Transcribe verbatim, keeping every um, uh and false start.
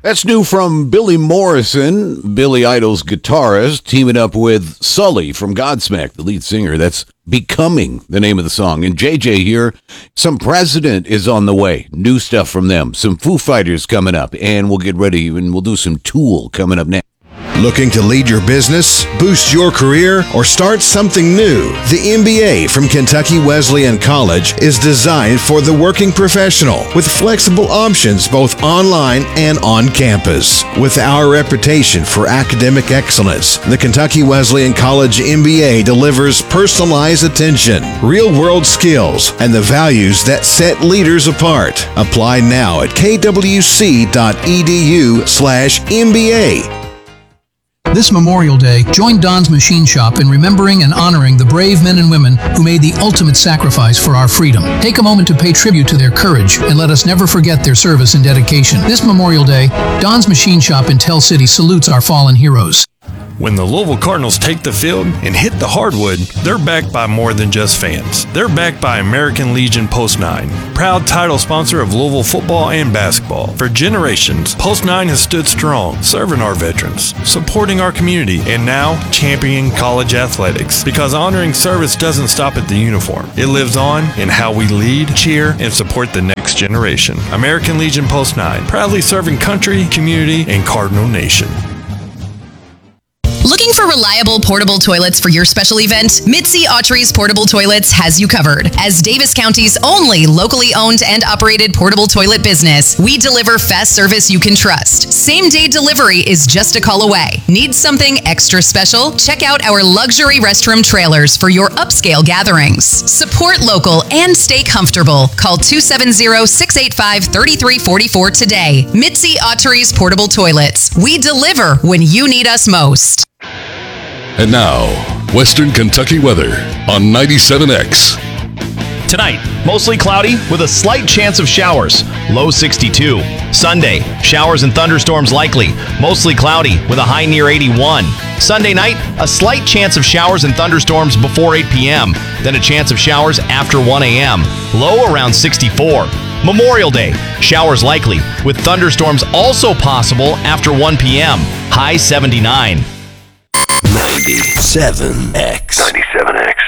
That's new from Billy Morrison, Billy Idol's guitarist, teaming up with Sully from Godsmack, the lead singer. That's Becoming, the name of the song. And J J here, Some President is on the way. New stuff from them. Some Foo Fighters coming up. And we'll get ready and we'll do some Tool coming up next. Looking to lead your business, boost your career, or start something new? The M B A from Kentucky Wesleyan College is designed for the working professional with flexible options both online and on campus. With our reputation for academic excellence, the Kentucky Wesleyan College M B A delivers personalized attention, real-world skills, and the values that set leaders apart. Apply now at kwc.edu slash MBA. This Memorial Day, join Don's Machine Shop in remembering and honoring the brave men and women who made the ultimate sacrifice for our freedom. Take a moment to pay tribute to their courage and let us never forget their service and dedication. This Memorial Day, Don's Machine Shop in Tell City salutes our fallen heroes. When the Louisville Cardinals take the field and hit the hardwood, they're backed by more than just fans. They're backed by American Legion Post nine, proud title sponsor of Louisville football and basketball. For generations, Post nine has stood strong, serving our veterans, supporting our community, and now championing college athletics. Because honoring service doesn't stop at the uniform. It lives on in how we lead, cheer, and support the next generation. American Legion Post nine, proudly serving country, community, and Cardinal Nation. Looking for reliable portable toilets for your special event? Mitzi Autry's Portable Toilets has you covered. As Davis County's only locally owned and operated portable toilet business, we deliver fast service you can trust. Same-day delivery is just a call away. Need something extra special? Check out our luxury restroom trailers for your upscale gatherings. Support local and stay comfortable. Call two seven zero, six eight five, three three four four today. Mitzi Autry's Portable Toilets. We deliver when you need us most. And now, Western Kentucky weather on ninety-seven X. Tonight, mostly cloudy with a slight chance of showers, low sixty-two. Sunday, showers and thunderstorms likely, mostly cloudy with a high near eighty-one. Sunday night, a slight chance of showers and thunderstorms before eight p.m., then a chance of showers after one a.m., low around sixty-four. Memorial Day, showers likely, with thunderstorms also possible after one p.m., high seventy-nine. ninety-seven X. ninety-seven X.